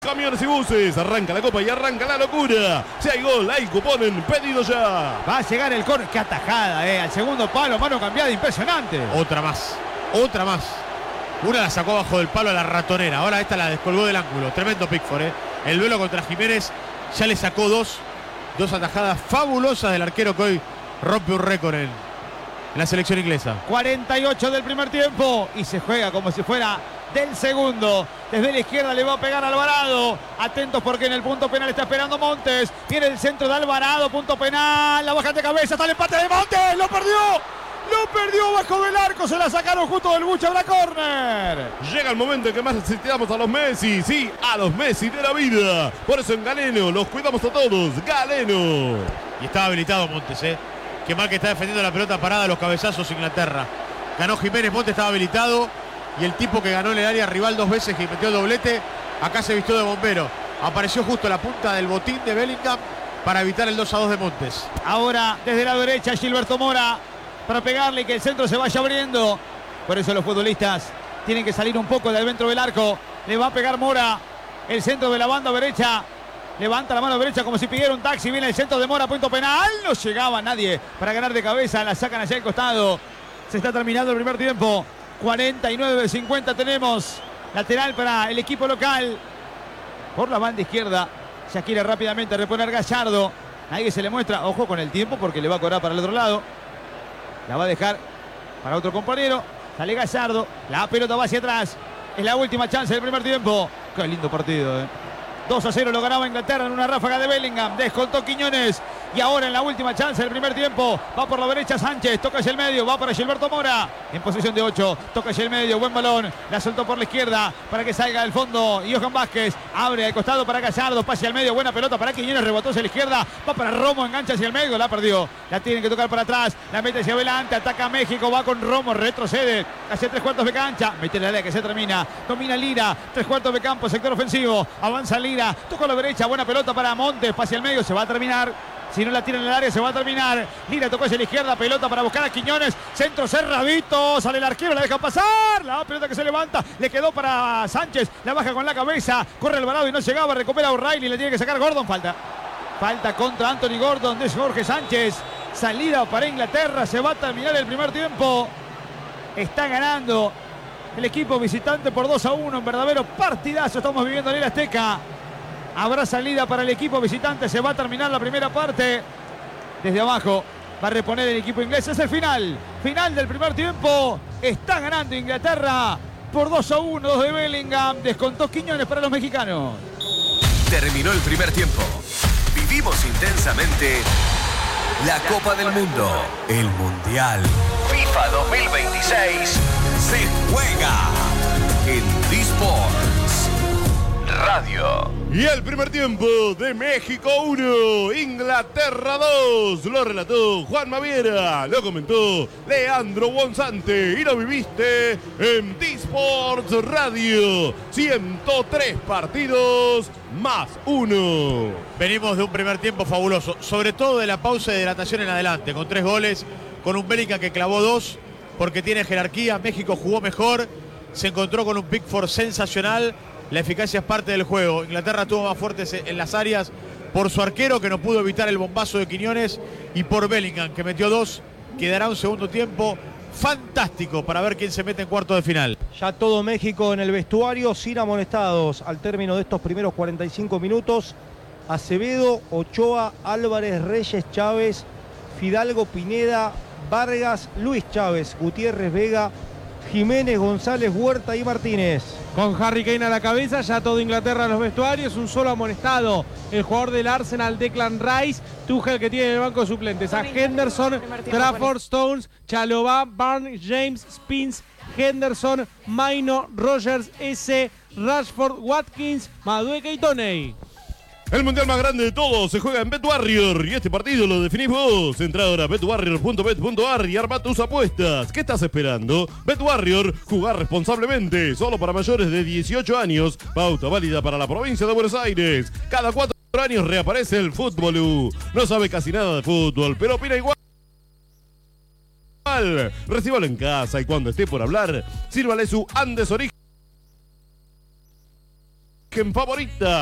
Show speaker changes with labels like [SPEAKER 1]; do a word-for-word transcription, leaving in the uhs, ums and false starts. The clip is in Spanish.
[SPEAKER 1] Camiones y buses, arranca la copa y arranca la locura. Si hay gol, hay cupón en pedido ya.
[SPEAKER 2] Va a llegar el córner, qué atajada, eh. Al segundo palo, mano cambiada, impresionante.
[SPEAKER 3] Otra más, otra más. Una la sacó abajo del palo a la ratonera. Ahora esta la descolgó del ángulo. Tremendo Pickford, eh. El duelo contra Jiménez ya le sacó dos. Dos atajadas fabulosas del arquero que hoy rompe un récord en, en la selección inglesa.
[SPEAKER 2] cuarenta y ocho del primer tiempo y se juega como si fuera del segundo. Desde la izquierda le va a pegar Alvarado. Atentos porque en el punto penal está esperando Montes. Viene el centro de Alvarado, punto penal. La baja de cabeza, está el empate de Montes. Lo perdió. Lo perdió bajo del arco. Se la sacaron justo del buche a la córner.
[SPEAKER 1] Llega el momento en que más necesitamos a los Messi. Sí, a los Messi de la vida. Por eso en Galeno los cuidamos a todos. Galeno.
[SPEAKER 3] Y estaba habilitado Montes, eh. Qué mal que está defendiendo la pelota parada, los cabezazos Inglaterra. Ganó Jiménez, Montes estaba habilitado. Y el tipo que ganó en el área rival dos veces y metió el doblete, acá se vistió de bombero. Apareció justo la punta del botín de Bellingham para evitar el dos a dos de Montes.
[SPEAKER 2] Ahora desde la derecha Gilberto Mora para pegarle y que el centro se vaya abriendo. Por eso los futbolistas tienen que salir un poco del dentro del arco. Le va a pegar Mora. El centro de la banda derecha. Levanta la mano derecha como si pidiera un taxi. Viene el centro de Mora, punto penal. No llegaba nadie para ganar de cabeza. La sacan allá al costado. Se está terminando el primer tiempo. cuarenta y nueve de cincuenta tenemos. Lateral para el equipo local. Por la banda izquierda. Ya quiere rápidamente reponer Gallardo. Ahí se le muestra. Ojo con el tiempo porque le va a cobrar para el otro lado. La va a dejar para otro compañero. Sale Gallardo. La pelota va hacia atrás. Es la última chance del primer tiempo. Qué lindo partido, eh. dos a cero lo ganaba Inglaterra en una ráfaga de Bellingham. Descontó Quiñones. Y ahora en la última chance del primer tiempo. Va por la derecha Sánchez. Toca hacia el medio. Va para Gilberto Mora. En posición de ocho. Toca hacia el medio. Buen balón. La soltó por la izquierda. Para que salga del fondo. Y Johan Vázquez. Abre al costado para Gallardo. Pase al medio. Buena pelota para Quiñones. Rebotó hacia la izquierda. Va para Romo. Engancha hacia el medio. La perdió. La tienen que tocar para atrás. La mete hacia adelante. Ataca a México. Va con Romo. Retrocede. Hacia tres cuartos de cancha. Mete la área que se termina. Domina Lira. Tres cuartos de campo. Sector ofensivo. Avanza Lira. Toca a la derecha. Buena pelota para Montes. Pase al medio. Se va a terminar. Si no la tira en el área se va a terminar. Lira tocó hacia la izquierda. Pelota para buscar a Quiñones. Centro cerradito. Sale el arquero. La deja pasar. La pelota que se levanta. Le quedó para Sánchez. La baja con la cabeza. Corre Alvarado y no llegaba. Recupera a O'Reilly. Le tiene que sacar Gordon. Falta. Falta contra Anthony Gordon de Jorge Sánchez. Salida para Inglaterra. Se va a terminar el primer tiempo. Está ganando el equipo visitante por dos a uno. Un verdadero partidazo estamos viviendo en el Azteca. Habrá salida para el equipo visitante. Se va a terminar la primera parte. Desde abajo va a reponer el equipo inglés. Es el final. Final del primer tiempo. Está ganando Inglaterra por dos a uno. Dos de Bellingham. Descontó Quiñones para los mexicanos.
[SPEAKER 4] Terminó el primer tiempo. Vivimos intensamente la Copa del Mundo. El Mundial FIFA dos mil veintiséis se juega en D-Sports Radio.
[SPEAKER 1] Y el primer tiempo de México uno, Inglaterra dos. Lo relató Juan Maviera, lo comentó Leandro Bonzante y lo viviste en D-Sports Radio. ciento tres partidos más uno.
[SPEAKER 3] Venimos de un primer tiempo fabuloso, sobre todo de la pausa de hidratación en adelante, con tres goles, con un Bellingham que clavó dos, porque tiene jerarquía. México jugó mejor, se encontró con un Pickford sensacional. La eficacia es parte del juego. Inglaterra tuvo más fuertes en las áreas por su arquero, que no pudo evitar el bombazo de Quiñones, y por Bellingham, que metió dos. Quedará un segundo tiempo fantástico para ver quién se mete en cuarto de final.
[SPEAKER 5] Ya todo México en el vestuario, sin amonestados al término de estos primeros cuarenta y cinco minutos. Acevedo, Ochoa, Álvarez, Reyes, Chávez, Fidalgo, Pineda, Vargas, Luis Chávez, Gutiérrez, Vega, Jiménez, González, Huerta y Martínez.
[SPEAKER 6] Con Harry Kane a la cabeza, ya todo Inglaterra en los vestuarios, un solo amonestado, el jugador del Arsenal, Declan Rice. Tuchel, que tiene en el banco de suplentes a Henderson, Trafford, Stones, Chalobah, Barnes, James, Spence, Henderson, Maino, Rogers, S, Rashford, Watkins, Madueque y Toney.
[SPEAKER 1] El mundial más grande de todos se juega en BetWarrior y este partido lo definís vos. Entra ahora a bet warrior punto bet punto a r y arma tus apuestas. ¿Qué estás esperando? BetWarrior, jugar responsablemente, solo para mayores de dieciocho años. Pauta válida para la provincia de Buenos Aires. Cada cuatro años reaparece el fútbol. No sabe casi nada de fútbol, pero opina igual. Recíbalo en casa y cuando esté por hablar, sírvale su Andes Origen favorita.